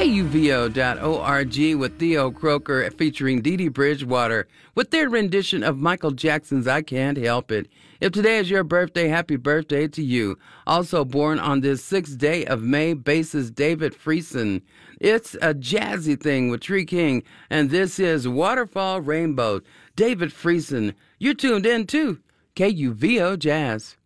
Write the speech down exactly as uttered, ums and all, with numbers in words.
K U V O dot org with Theo Croker featuring Dee Dee Bridgewater with their rendition of Michael Jackson's I Can't Help It. If today is your birthday, happy birthday to you. Also born on this sixth day of May, bassist David Friesen. It's a jazzy thing with Tree King, and this is Waterfall Rainbow. David Friesen, you're tuned in to K U V O Jazz.